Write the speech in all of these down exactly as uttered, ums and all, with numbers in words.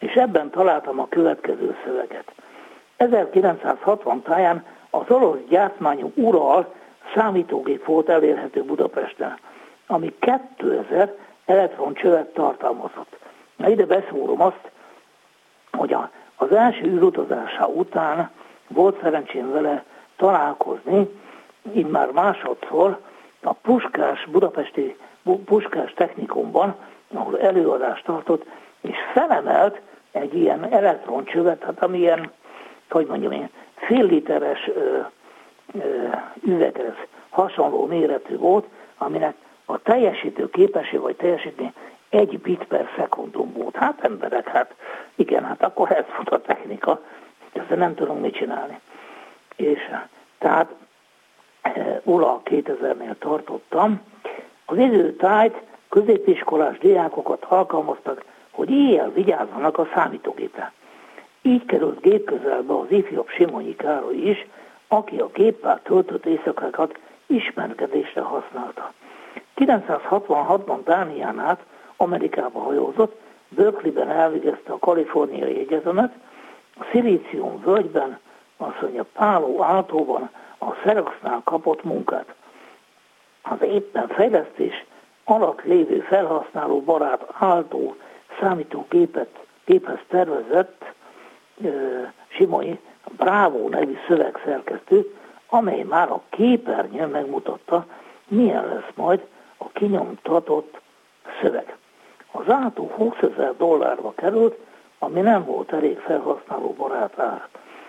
és ebben találtam a következő szöveget. ezerkilencszázhatvan táján az orosz gyártmányú Ural számítógép volt elérhető Budapesten, ami kétezer elektroncsövet tartalmazott. Na ide beszúrom azt, hogy a, az első űrutazása után volt szerencsém vele találkozni, immár másodszor a Puskás, budapesti Puskás technikumban, ahol előadást tartott, és felemelt egy ilyen elektroncsövet, hát amilyen, hogy mondjam én, fél literes ö, ö, üveghez hasonló méretű volt, aminek a teljesítő képesség vagy teljesítmény egy bit per szekundum volt. Hát emberek, hát igen, hát akkor ez volt a technika, ezzel nem tudunk mit csinálni. És tehát Ula kétezernél tartottam. Az időtájt középiskolás diákokat alkalmaztak, hogy éjjel vigyázzanak a számítógépre. Így került gépközelbe az ifjabb Simonyi Károly is, aki a géppel töltött éjszakákat ismerkedésre használta. kilencszázhatvanhatban Dánián át Amerikába hajózott, Berkeleyben elvégezte a Kaliforniai Egyetemet, a Szilícium völgyben, azt mondja, Palo Altóban a Xeroxnál kapott munkát. Az éppen fejlesztés alatt lévő felhasználó barát Alto számítógépet géphez tervezett uh, Simonyi Bravo nevű szövegszerkesztő, amely már a képernyőn megmutatta, milyen lesz majd a kinyomtatott szöveg. Az Alto húszezer dollárba került, ami nem volt elég felhasználó barát ár.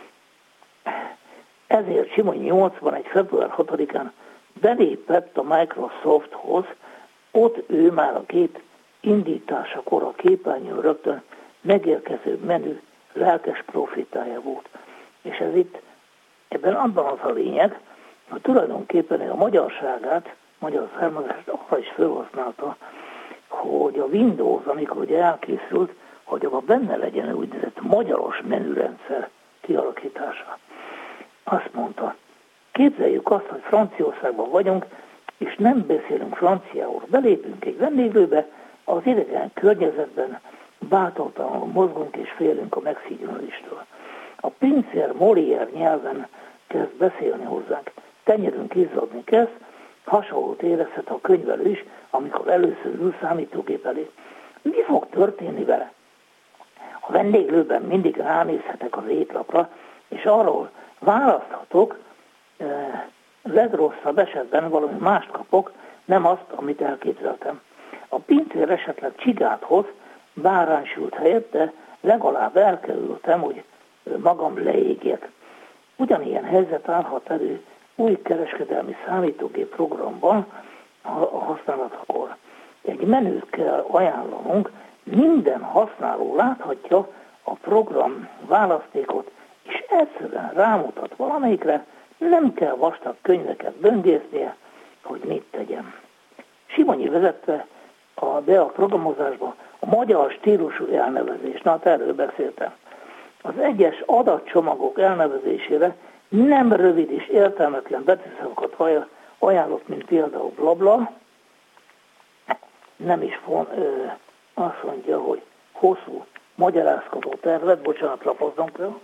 Ezért Simonyi nyolcvanegy február hatodikán belépett a Microsofthoz, ott ő már a gép indításakor a képernyőn rögtön megérkező menü lelkes profitája volt. És ez itt, ebben abban az a lényeg, hogy tulajdonképpen a magyarságát, magyar származást arra is felhasználta, hogy a Windows, amikor ugye elkészült, hogy abban benne legyen úgynevezett magyaros menürendszer kialakítása. Azt mondta, képzeljük azt, hogy Franciaországban vagyunk, és nem beszélünk franciául. Belépünk egy vendéglőbe, az idegen környezetben bátortalanul mozgunk és félünk a megszígyelőistől. A pincér Molière nyelven kezd beszélni hozzánk, tenyerünk izzadni kezd, hasonlót érezhet a könyvelő is, amikor először ül számítógép elé. Mi fog történni vele? A vendéglőben mindig ránézhetek az étlapra, és arról választhatok, eh, legrosszabb esetben valami mást kapok, nem azt, amit elképzeltem. A pincér esetleg csigát hoz, báránysült helyett, de legalább elkerültem, hogy magam leégjek. Ugyanilyen helyzet állhat elő új kereskedelmi számítógép programban a használatakor. Egy menüt kell ajánlanunk, minden használó láthatja a program választékot, és egyszerűen rámutat valamelyikre, nem kell vastag könyveket böngésznie, hogy mit tegyen. Simonyi vezette a, be a programozásba a magyar stílusú elnevezést, na hát erről beszéltem. Az egyes adatcsomagok elnevezésére nem rövid és értelmetlen betűszavakat ajánlott, mint például blabla, nem is von, ö, azt mondja, hogy hosszú magyarázkodó tervet, bocsánat, lapoznom kell.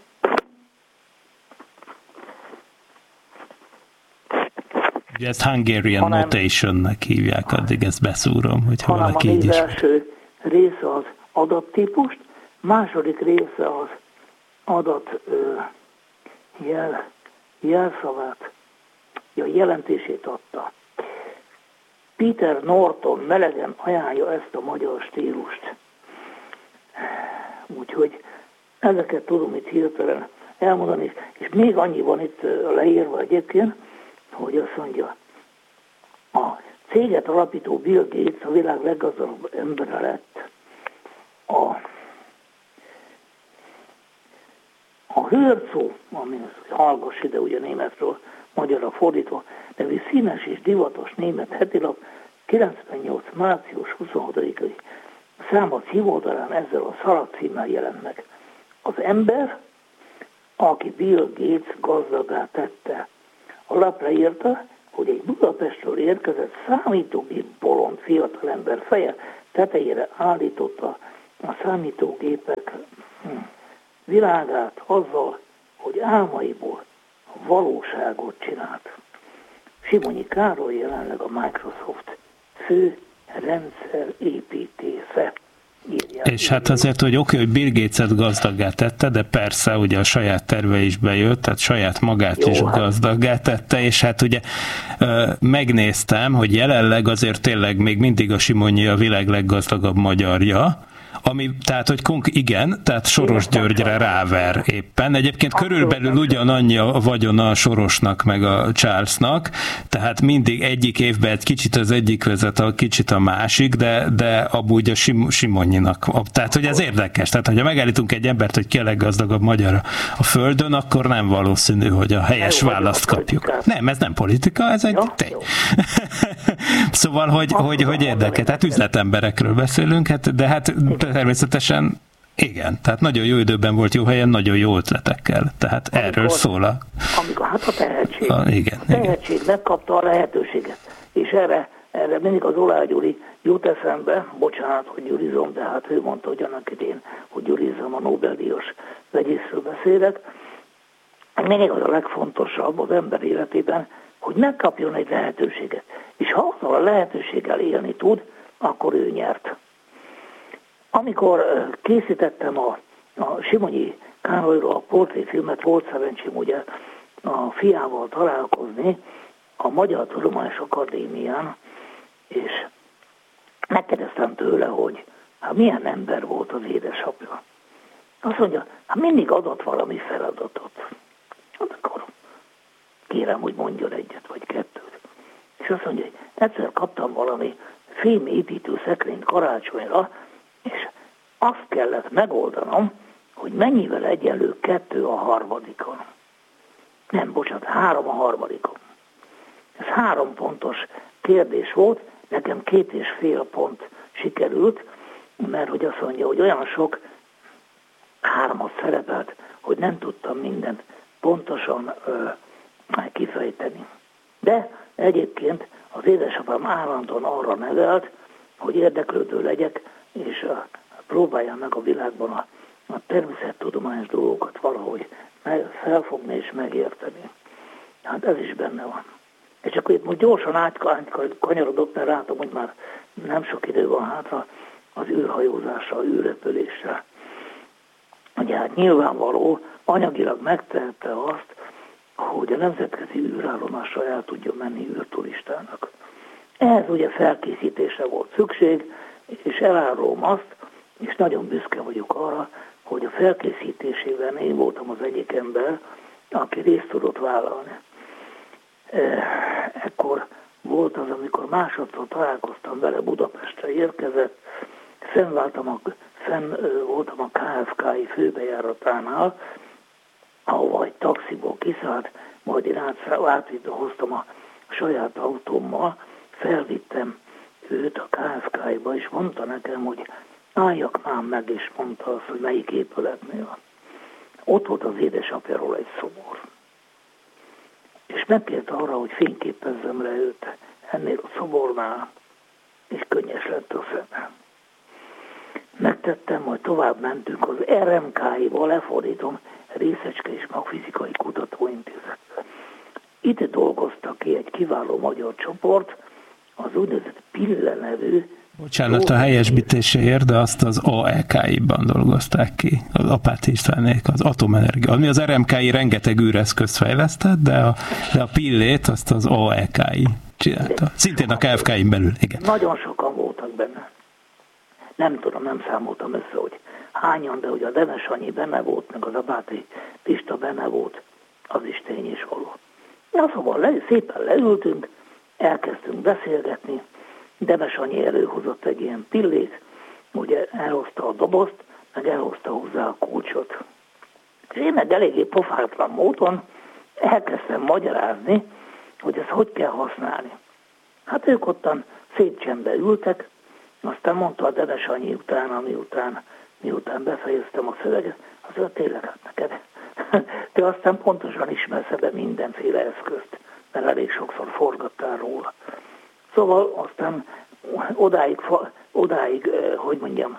Ugye ezt Hungarian hanem, Notation-nek hívják, addig ezt beszúrom, hogy ha valaki így is. Az első része az adattípust, második része az adat ö, jel, jelszavát, a jelentését adta. Peter Norton melegen ajánlja ezt a magyar stílust. Úgyhogy ezeket tudom itt hirtelen elmondani, és még annyi van itt leírva egyébként, hogy azt mondja, a céget alapító Bill Gates a világ leggazdagabb embere lett. A, a Hörcó, ami hallgass ide ugye németről, magyarra fordítva, nevű színes és divatos német hetilap kilencvennyolc március huszonhatodikai száma címoldalán ezzel a szalag címmel jelent meg. Az ember, aki Bill Gates gazdagá tette. A lapra írta, hogy egy Budapestről érkezett számítógép bolond fiatalember feje tetejére állította a számítógépek világát azzal, hogy álmaiból valóságot csinált. Simonyi Károly jelenleg a Microsoft fő rendszerépítésze. És hát azért, hogy oké, hogy Bill Gates-et gazdaggá tette, de persze ugye a saját terve is bejött, tehát saját magát Jó, is hát. gazdaggá tette, és hát ugye megnéztem, hogy jelenleg azért tényleg még mindig a Simonyi a világ leggazdagabb magyarja, ami, tehát, hogy konk- igen, tehát Soros Györgyre ráver éppen. Egyébként körülbelül ugyanannyi a vagyona a Sorosnak meg a Charlesnak, tehát mindig egyik évben egy kicsit az egyik vezet, a kicsit a másik, de, de abúgy a Sim- Simonyinak. Tehát, hogy ez érdekes. Tehát, hogyha megállítunk egy embert, hogy ki a leggazdagabb magyar a Földön, akkor nem valószínű, hogy a helyes választ kapjuk. Nem, ez nem politika, ez egy ja, tény. Szóval, hogy, hogy, hogy érdekes. Tehát üzletemberekről beszélünk, hát, de hát természetesen igen, tehát nagyon jó időben volt, jó helyen, nagyon jó ötletekkel. Tehát amikor, erről szól a... Amikor hát a tehetség, a, igen, a tehetség igen. megkapta a lehetőséget. És erre, erre mindig az Olá Gyuri jut eszembe, bocsánat, hogy gyurizom, de hát ő mondta, hogy annak idén, hogy gyurizom, a Nobel-díjas vegyészről beszélek. Mindig az a legfontosabb az ember életében, hogy megkapjon egy lehetőséget. És ha azzal a lehetőséggel élni tud, akkor ő nyert. Amikor készítettem a, a Simonyi Károlyról a portréfilmet, volt szerencsém ugye a fiával találkozni a Magyar Tudományos Akadémián, és megkérdeztem tőle, hogy hát milyen ember volt az édesapja. Azt mondja, hát mindig adott valami feladatot. Hát akkor kérem, hogy mondjon egyet vagy kettőt. És azt mondja, hogy egyszer kaptam valami fémépítő szekrényt karácsonyra, és azt kellett megoldanom, hogy mennyivel egyenlő kettő a harmadikon. Nem, bocsánat, három a harmadikon. Ez három pontos kérdés volt, nekem két és fél pont sikerült, mert hogy azt mondja, hogy olyan sok hármat szerepelt, hogy nem tudtam mindent pontosan ö, kifejteni. De egyébként az édesapám állandóan arra nevelt, hogy érdeklődő legyek, és uh, próbáljam meg a világban a, a természettudományos dolgokat valahogy felfogni és megérteni. Hát ez is benne van. És akkor itt most gyorsan átkanyarodok, mert látom, hogy már nem sok idő van hátra az űrhajózásra, űrrepülésre. Ugye hát nyilvánvaló, anyagilag megtehette azt, hogy a nemzetközi űrállomásra el tudjon menni űrturistának. Ehhez ugye felkészítésre volt szükség, és elárulom azt, és nagyon büszke vagyok arra, hogy a felkészítésében én voltam az egyik ember, aki részt tudott vállalni. Ekkor volt az, amikor másodszor találkoztam vele, Budapestre érkezett, fenn, a, fenn voltam a ká ef ká-i főbejáratánál, ahova egy taxiból kiszállt, majd én átvitt, hoztam a saját autómmal, felvittem őt a ká ef ká-ba, és mondta nekem, hogy álljak már meg, és mondta azt, hogy melyik épületnél. Ott volt az édesapjáról egy szobor. És megkért arra, hogy fényképezzem le őt ennél a szobornál, és könnyes lett a szeme. Megtettem, majd tovább mentünk az er em ká-ba, lefordítom, Részecske és Magfizikai Kutatóintézetbe. Itt dolgoztak ki egy kiváló magyar csoport, az úgynevezett Pille nevű. Bocsánat a helyesbítéséért, de azt az á é ká-ban dolgozták ki, az Apáti Istvánék, az atomenergia. Ami az er em ká-i rengeteg űreszközt fejlesztett, de a, de a Pillét azt az á é ká-i csinálta. Szintén a ká ef ká-in belül, igen. Nagyon sokan voltak benne. Nem tudom, nem számoltam össze, hogy hányan, de hogy a Demes Annyi benne volt, meg az Apáti Pista benne volt, az is tény is való. Na szóval le, szépen leültünk, elkezdtünk beszélgetni, Demes Annyi előhozott egy ilyen pillét, ugye elhozta a dobozt, meg elhozta hozzá a kulcsot. És én meg eléggé pofátlan módon elkezdtem magyarázni, hogy ezt hogy kell használni. Hát ők ottan szép csendben ültek, aztán mondta a Demes Annyi után, amiután, miután befejeztem a szöveget, az ő tényleg hát neked. Te aztán pontosan ismersz ebbe mindenféle eszközt, mert elég sokszor forgattál róla. Szóval aztán odáig, odáig hogy mondjam,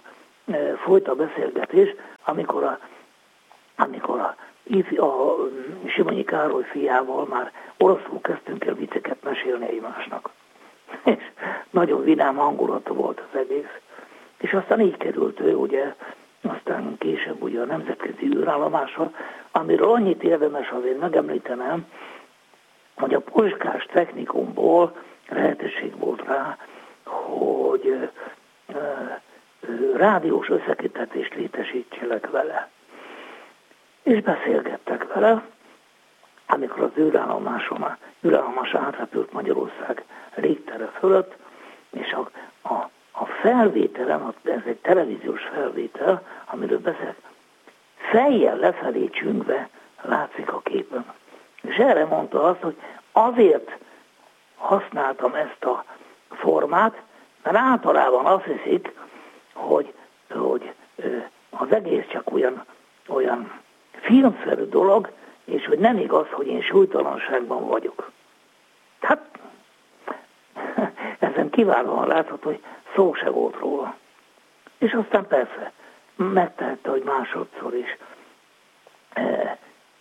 folyt a beszélgetés, amikor a, amikor a, a Simonyi Károly fiával már oroszul kezdtünk el vicceket mesélni egymásnak. És nagyon vidám hangulata volt az egész. És aztán így került ő, ugye, aztán később ugye a nemzetközi űrállomásra, amiről annyit érdemes azért megemlítenem, hogy a Puskás Technikumból lehetőség volt rá, hogy ö, ö, rádiós összeköttetést létesítsenek vele. És beszélgettek vele, amikor az űrállomáson, űrállomás átrepült Magyarország légtere fölött, és a, a, a felvételen, ez egy televíziós felvétel, amiről beszél, fejjel lefelé csüngve látszik a képen. És erre mondta azt, hogy azért használtam ezt a formát, mert általában azt hiszik, hogy, hogy az egész csak olyan, olyan filmszerű dolog, és hogy nem igaz, hogy én súlytalanságban vagyok. Hát ezen kiválóan látható, hogy szó se volt róla. És aztán persze megtehette, hogy másodszor is e,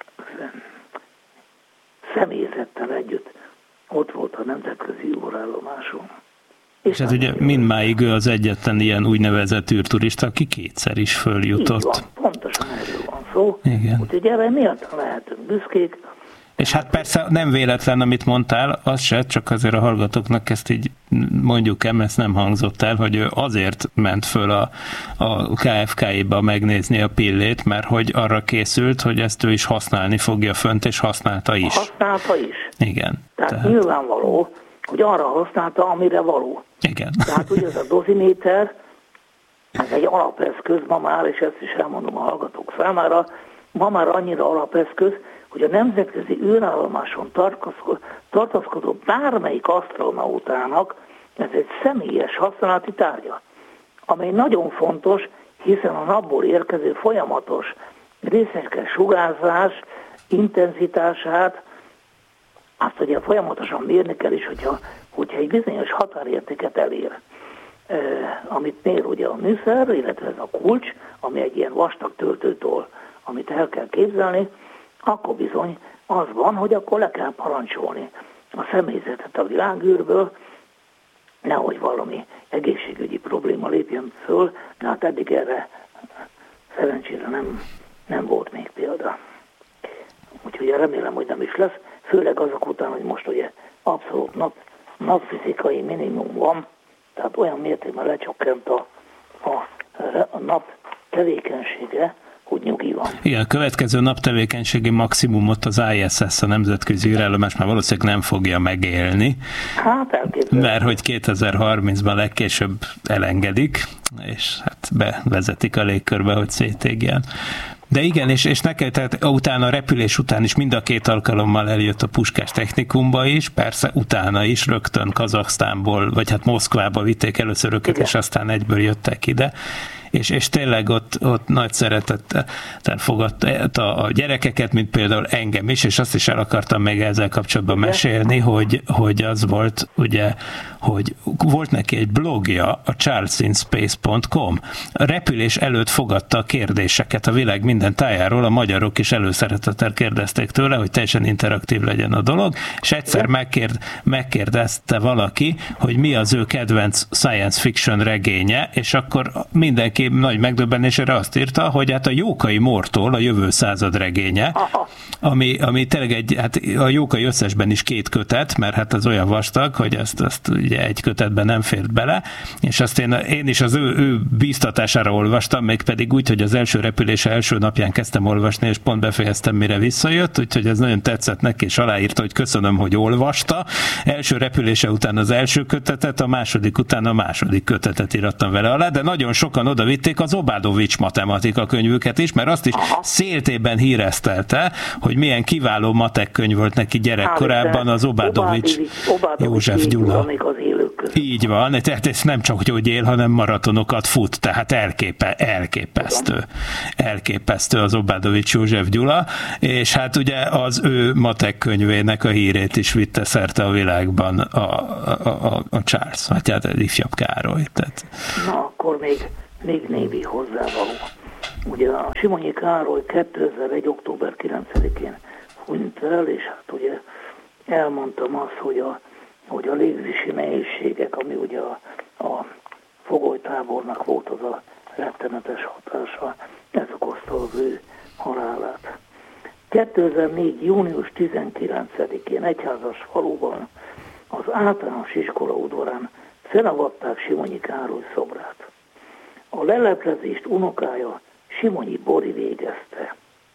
személyzettel együtt ott volt a nemzetközi űrállomáson. És, és hát ugye mindmáig ő az egyetlen ilyen úgynevezett űrturista, aki kétszer is följutott. Így van, pontosan erről van szó. Igen. Úgyhogy erre miatt lehetünk büszkék. És hát persze nem véletlen, amit mondtál, az se, csak azért a hallgatóknak ezt így mondjuk el, ezt nem hangzott el, hogy ő azért ment föl a, a ká ef ká-ba megnézni a pillét, mert hogy arra készült, hogy ezt ő is használni fogja fönt, és használta is. Használta is. Igen. Tehát, tehát nyilvánvaló, hogy arra használta, amire való. Igen. Tehát ugye ez a doziméter, ez egy alapeszköz ma már, és ezt is elmondom a hallgatók számára, ma már annyira alapeszköz, hogy a nemzetközi űrállomáson tartózkodó bármelyik asztronautának ez egy személyes használati tárgya, amely nagyon fontos, hiszen a napból érkező folyamatos részecske sugárzás intenzitását azt ugye folyamatosan mérni kell is, hogyha, hogyha egy bizonyos határértéket elér, eh, amit mér ugye a műszer, illetve ez a kulcs, ami egy ilyen vastag töltőtól, amit el kell képzelni, akkor bizony az van, hogy akkor le kell parancsolni a személyzetet a világűrből, nehogy valami egészségügyi probléma lépjen föl, de hát eddig erre szerencsére nem, nem volt még példa. Úgyhogy remélem, hogy nem is lesz, főleg azok után, hogy most ugye abszolút nap, napfizikai minimum van, tehát olyan mértékben lecsökkent a, a, a nap tevékenysége, hogy nyugi van. Igen, a következő naptevékenységi maximumot az i es es, a nemzetközi űrállomás már valószínűleg nem fogja megélni. Hát elképzelhető. Mert hogy kétezer-harmincban legkésőbb elengedik, és hát bevezetik a légkörbe, hogy szétégjen. De igen, és, és neked, tehát utána a repülés után is mind a két alkalommal eljött a Puskás Technikumba is, persze utána is, rögtön Kazaksztánból, vagy hát Moszkvába vitték először őket, igen. És aztán egyből jöttek ide. És, és tényleg ott, ott nagy szeretettel fogadta a gyerekeket, mint például engem is, és azt is el akartam még ezzel kapcsolatban mesélni, hogy, hogy az volt, ugye, hogy volt neki egy blogja, a charles in space pont com. A repülés előtt fogadta a kérdéseket a világ minden tájáról, a magyarok is előszeretettel kérdezték tőle, hogy teljesen interaktív legyen a dolog, és egyszer megkérd, megkérdezte valaki, hogy mi az ő kedvenc science fiction regénye, és akkor mindenki nagy megdöbbenésére azt írta, hogy hát a Jókai Mortól a Jövő század regénye, ami, ami tényleg egy, hát a Jókai összesben is két kötet, mert hát az olyan vastag, hogy ezt, ezt ugye egy kötetben nem fért bele, és azt én, én is az ő, ő bíztatására olvastam, még pedig úgy, hogy az első repülése első napján kezdtem olvasni, és pont befejeztem, mire visszajött, úgyhogy ez nagyon tetszett neki, és aláírta, hogy köszönöm, hogy olvasta. Első repülése után az első kötetet, a második után a második kötetet írattam vele alá, de nagyon sokan oda vitték az Obadovics matematika könyvüket is, mert azt is széltében híresztelte, hogy milyen kiváló matek könyv volt neki gyerekkorában az Obadovics József Gyula. Így van, tehát ez nem csak hogy él, hanem maratonokat fut, tehát elképe, elképesztő. Elképesztő az Obadovics József Gyula, és hát ugye az ő matek könyvének a hírét is vitte szerte a világban a, a, a, a Charles, hát, hát ifjabb Károly. Tehát. Na, akkor még még névi hozzávaló. Ugye a Simonyi Károly kétezer-egy. október kilencedikén hunyt el, és hát ugye elmondtam azt, hogy a, hogy a légzési nehézségek, ami ugye a, a fogolytábornak volt az a rettenetes hatása, ez okozta az ő halálát. kétezer-négy. június tizenkilencedikén egyházas faluban az általános iskola udvarán felavatták Simonyi Károly szobrát. A leleplezést unokája Simonyi Bori végezte.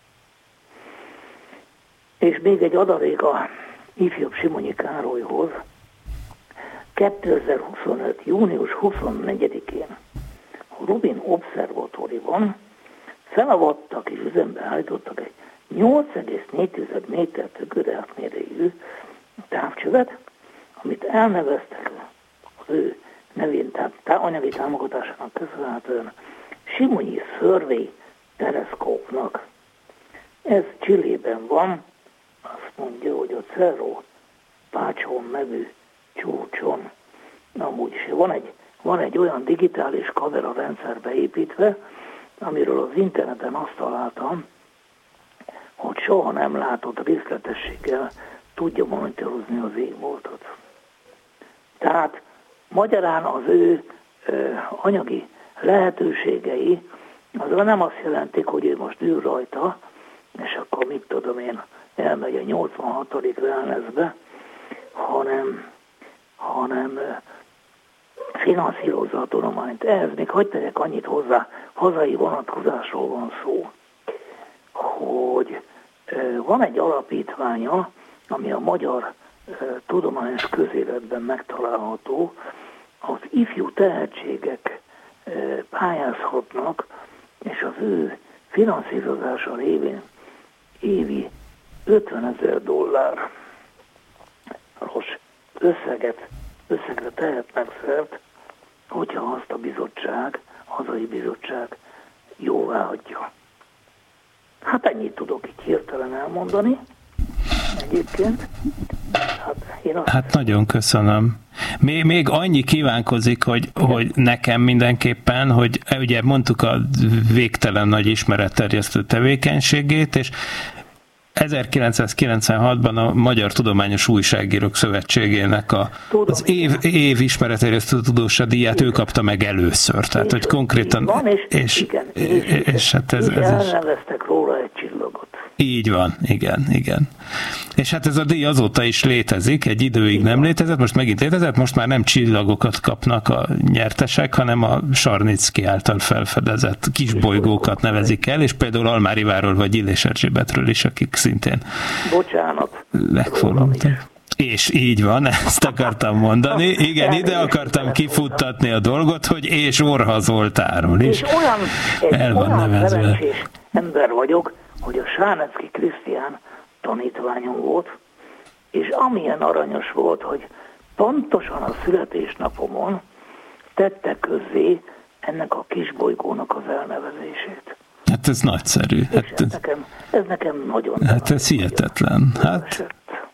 És még egy adalék a ifjabb Simonyi Károlyhoz. kétezer-huszonöt. június huszonnegyedikén a Rubin Observatóriumban felavattak és üzembe állítottak egy nyolc egész négy méter tökör átmérőjű távcsövet, amit elneveztek az ő nevén, tehát anyagi támogatásának köszönhetően Simonyi Survey Teleszkópnak. Ez Chilében van, azt mondja, hogy a Cerro Pácsón nevű csúcson. Amúgy is van egy, van egy olyan digitális kamera rendszer beépítve, amiről az interneten azt találtam, hogy soha nem látott részletességgel tudja monitorozni az égboltot. Tehát magyarán az ő ö, anyagi lehetőségei azon nem azt jelentik, hogy ő most ül rajta, és akkor mit tudom én, elmegy a nyolcvanhatodik wellnessbe, hanem, hanem finanszírozza a tudományt. Ehhez még hadd tegyek annyit hozzá, hazai vonatkozásról van szó, hogy van egy alapítványa, ami a magyar tudományos közéletben megtalálható, az ifjú tehetségek pályázhatnak, és az ő finanszírozása révén évi ötvenezer dolláros összeget, összegre tehetnek szert, hogyha azt a bizottság, hazai bizottság jóvá hagyja. Hát ennyit tudok így hirtelen elmondani. Egyébként. Hát, én azt hát nagyon köszönöm. Még, még annyi kívánkozik, hogy, hogy nekem mindenképpen, hogy ugye mondtuk a végtelen nagy ismeretterjesztő tevékenységét, és ezerkilencszázkilencvenhatban a Magyar Tudományos Újságírók Szövetségének a, az év, év ismeretterjesztő tudósa díját ő kapta meg először. Tehát, hogy konkrétan... Van, és, és, igen, és, és, és hát ez, ez elneveztek róla egy csillagot. Így van, igen, igen. És hát ez a díj azóta is létezik, egy időig igen. nem létezett, most megint létezett, most már nem csillagokat kapnak a nyertesek, hanem a Sarnicki által felfedezett kisbolygókat nevezik el, és például Almáriváról vagy Illés Erzsébetről is, akik szintén Bocsánat. megfordultak. És így van, ezt akartam mondani. Igen, ide akartam kifuttatni a dolgot, hogy és Orha Zoltáról is. És olyan, el van olyan nevezve. Szerencsés ember vagyok, hogy a Sárnecki Krisztián tanítványom volt, és amilyen aranyos volt, hogy pontosan a születésnapomon tette közzé ennek a kisbolygónak az elnevezését. Hát ez nagyszerű. Hát ez, ez, nekem, ez nekem nagyon... Hát ez hihetetlen. Hát...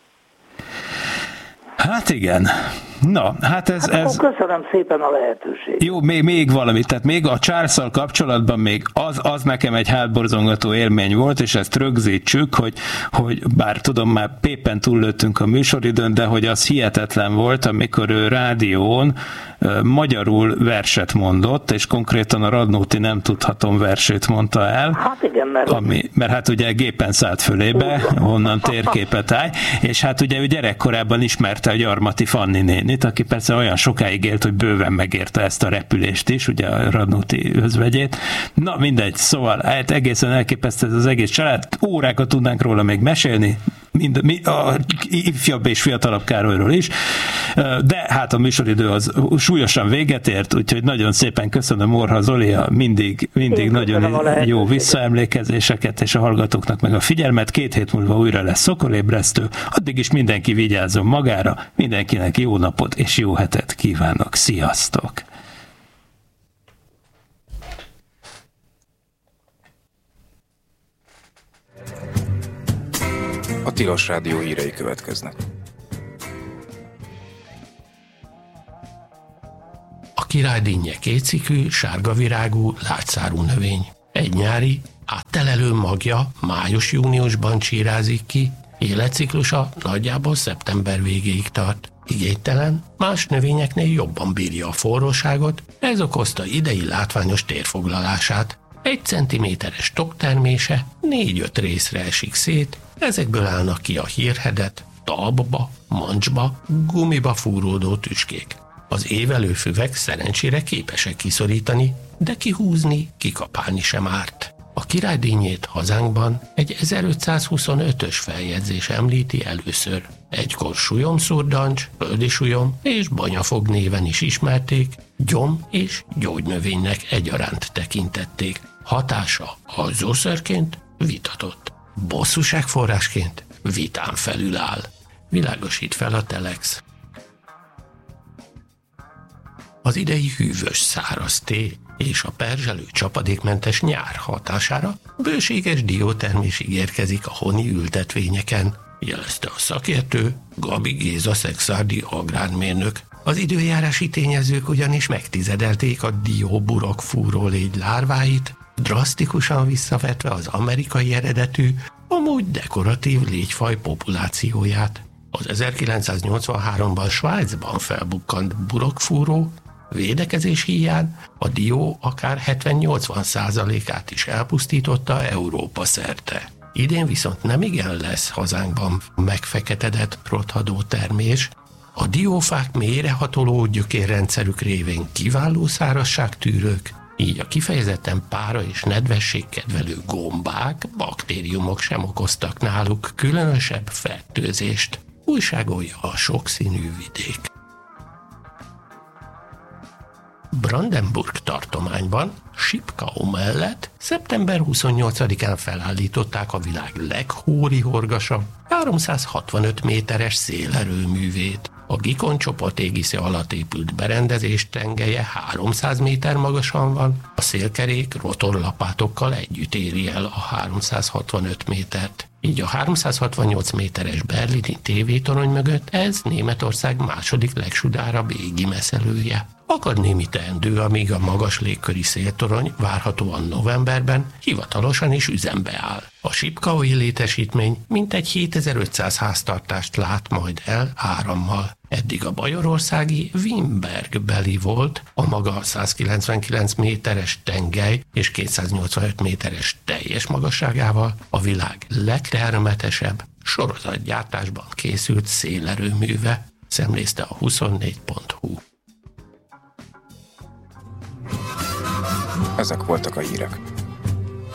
Hát igen. Na, hát ez... Hát ez... köszönöm szépen a lehetőséget. Jó, még, még valamit, tehát még a Charles-szal kapcsolatban még az, az nekem egy hátborzongató élmény volt, és ezt rögzítsük, hogy, hogy bár tudom, már éppen túllőttünk a műsoridőn, de hogy az hihetetlen volt, amikor ő rádión magyarul verset mondott, és konkrétan a Radnóti Nem tudhatom versét mondta el. Hát igen, mert... Ami, mert hát ugye gépen szállt fölébe, honnan térképet áll, és hát ugye ő gyerekkorában ismerte a Gyarmati Fanni nénit, aki persze olyan sokáig élt, hogy bőven megérte ezt a repülést is, ugye a Radnóti özvegyét. Na mindegy, szóval hát egészen elképesztő ez az egész család, órákat tudnánk róla még mesélni, mind, mi, a ifjabb és fiatalabb Károlyról is, de hát a műsoridő az súlyosan véget ért, úgyhogy nagyon szépen köszönöm Orha Zoli a mindig, mindig nagyon jó visszaemlékezéseket, és a hallgatóknak meg a figyelmet. Két hét múlva újra lesz Szokolébresztő, addig is mindenki vigyázzon magára, mindenkinek jó napot és jó hetet kívánok. Sziasztok! A Tilos Rádió hírei következnek. Aki királydinnye kétszikű, sárga virágú, lágyszárú növény. Egy nyári, áttelelő magja május-júniusban csírázik ki, életciklusa nagyjából szeptember végéig tart. Igénytelen, más növényeknél jobban bírja a forróságot, ez okozta idei látványos térfoglalását. Egy centiméteres toktermése négy-öt részre esik szét, ezekből állnak ki a hírhedet, talpba, mancsba, gumiba fúródó tüskék. Az évelő füvek szerencsére képesek kiszorítani, de kihúzni, kikapálni sem árt. A királydinnyét hazánkban egy ezerötszázhuszonötös feljegyzés említi először. Egykor sujom-szurdancs, földi sujom és banyafog néven is ismerték, gyom és gyógynövénynek egyaránt tekintették. Hatása alzószerként vitatott. Bosszúságforrásként vitán felül áll. Világosít fel a Telex. Az idei hűvös száraz tél és a perzselő csapadékmentes nyár hatására bőséges diótermés ígérkezik a honi ültetvényeken, jelezte a szakértő Gabi Géza szexárdi agrármérnök. Az időjárási tényezők ugyanis megtizedelték a dióburok fúrólégy lárváit, drasztikusan visszavetve az amerikai eredetű, amúgy dekoratív légyfaj populációját. Az ezerkilencszáznyolcvanháromban Svájcban felbukkant burokfúró védekezés híján a dió akár hetven-nyolcvan százalékát is elpusztította Európa szerte. Idén viszont nemigen lesz hazánkban megfeketedett rothadó termés, a diófák mélyrehatoló gyökérrendszerük révén kiváló szárazságtűrők, így a kifejezetten pára és nedvesség kedvelő gombák, baktériumok sem okoztak náluk különösebb fertőzést, újságolja a sokszínű vidék. Brandenburg tartományban, Sipkau mellett szeptember huszonnyolcadikán felállították a világ leghórihorgasabb, háromszázhatvanöt méteres szélerőművét. A Gikon csoport égisze alatt épült berendezés tengelye háromszáz méter magasan van, a szélkerék rotorlapátokkal együtt éri el a háromszázhatvanöt métert. Így a háromszázhatvannyolc méteres berlini tévétorony mögött ez Németország második legsudárabb égi messzelője. Akad némi teendő, amíg a magas légköri széltorony várhatóan novemberben hivatalosan is üzembe áll. A Sipkaui létesítmény mintegy hétezer-ötszáz háztartást lát majd el árammal. Eddig a bajorországi Wimberg beli volt, a maga százkilencvenkilenc méteres tengely és kétszáznyolcvanöt méteres teljes magasságával a világ legtermetesebb sorozatgyártásban készült szélerőműve, szemlézte a huszonnégy pont hu. Ezek voltak a hírek.